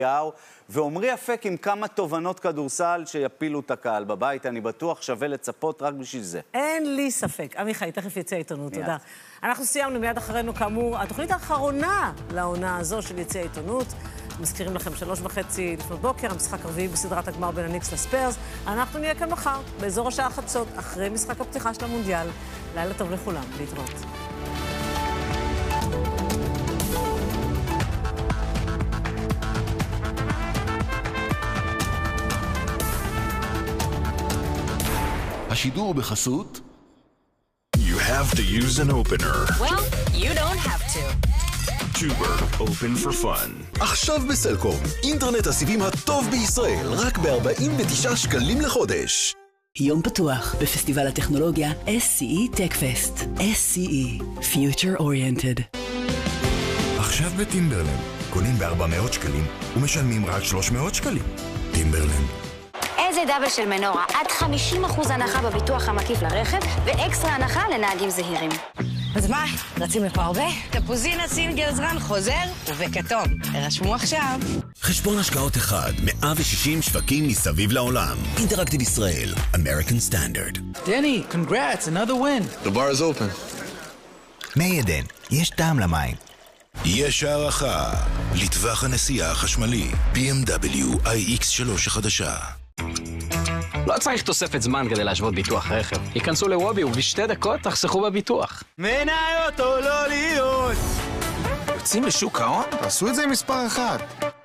ועומרי אפק עם כמה תובנות כדורסל שיפילו את הקהל בבית. אני בטוח שווה לצפות רק בשביל זה. אין לי ספק. עמיחי, תכף יצא עיתונות, תודה. אנחנו סיימנו מיד אחרינו, כאמור, התוכנית האחרונה לעונה הזו של יצא עיתונות. מזכירים לכם 3:30 לפנות בוקר, המשחק הרביעי בסדרת הגמר בין הניקס לספיירס. אנחנו נהיה כאן מחר, באזור השעה חצות, אחרי משחק הפתיחה של המונדיאל. לילה טוב לכולם, להתראות. השידור בחסות You have to use an opener. Well, you don't have to. Tuber, open for fun. עכשיו בסלקום, אינטרנט הסיבים הטוב בישראל, רק ב-49 שקלים לחודש. יום פתוח בפסטיבל הטכנולוגיה SCE TechFest. SCE, Future Oriented. עכשיו בטימברלנד, קונים ב-400 שקלים ומשלמים רק 300 שקלים. טימברלנד. איזה דאבל של מנורה, עד 50% הנחה בביטוח המקיף לרכב, ואקסטרה הנחה לנהגים זהירים. אז מה, רצים לפה הרבה? תפוזינה סינגל זרן חוזר ובכתום. הרשמו עכשיו. חשבון השקעות אחד, 160 שווקים מסביב לעולם. אינטראקטיב ישראל, American Standard. Denny, congrats, another win. The bar is open. מי עדן, יש טעם למים. יש הערכה לטווח הנסיעה החשמלי BMW iX3 החדשה. לא צריך תוספת זמן כדי להשוות ביטוח רכב. היכנסו לוובי ובשתי דקות תחסכו בביטוח. מניות או לא להיות. יוצאים לשוק ההון? תעשו את זה עם מספר 1.